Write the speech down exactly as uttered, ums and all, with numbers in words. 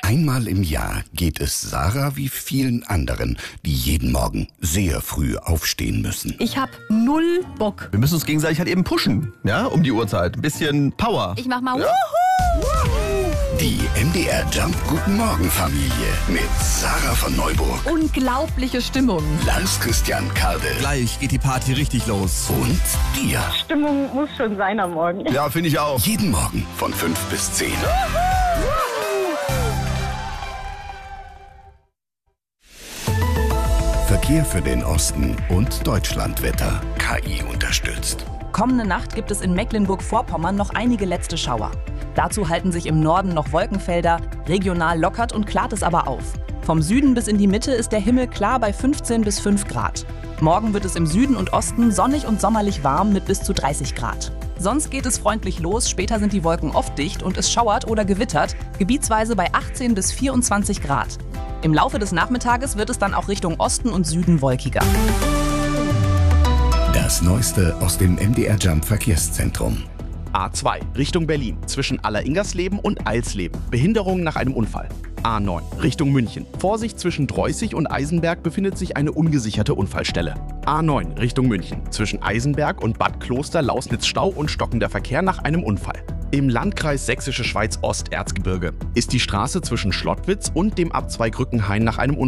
Einmal im Jahr geht es Sarah wie vielen anderen, die jeden Morgen sehr früh aufstehen müssen. Ich hab null Bock. Wir müssen uns gegenseitig halt eben pushen, ja, um die Uhrzeit. Ein bisschen Power. Ich mach mal ja. Wuhu! Die M D R Jump Guten Morgen Familie mit Sarah von Neuburg, Unglaubliche Stimmung. Lars Christian Kade Gleich geht die Party richtig los. und dir. Stimmung muss schon sein am Morgen. Ja, finde ich auch. Jeden Morgen von fünf bis zehn. Verkehr für den Osten und Deutschlandwetter. K I unterstützt. Kommende Nacht gibt es in Mecklenburg-Vorpommern noch einige letzte Schauer. Dazu halten sich im Norden noch Wolkenfelder, regional lockert und klart es aber auf. Vom Süden bis in die Mitte ist der Himmel klar bei fünfzehn bis fünf Grad. Morgen wird es im Süden und Osten sonnig und sommerlich warm mit bis zu dreißig Grad. Sonst geht es freundlich los, später sind die Wolken oft dicht und es schauert oder gewittert, gebietsweise bei achtzehn bis vierundzwanzig Grad. Im Laufe des Nachmittages wird es dann auch Richtung Osten und Süden wolkiger. Das Neueste aus dem M D R Jump Verkehrszentrum. A zwei Richtung Berlin zwischen Alleringersleben und Eilsleben. Behinderung nach einem Unfall. A neun Richtung München. Vorsicht, zwischen Dreußig und Eisenberg befindet sich eine ungesicherte Unfallstelle. A neun Richtung München. Zwischen Eisenberg und Bad Kloster Lausnitz Stau und stockender Verkehr nach einem Unfall. Im Landkreis Sächsische Schweiz Osterzgebirge ist die Straße zwischen Schlottwitz und dem Abzweig Rückenhain nach einem Unfall